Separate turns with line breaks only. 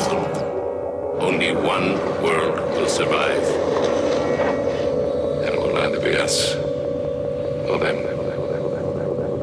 survival. Only one world will survive. And it will either be us or them.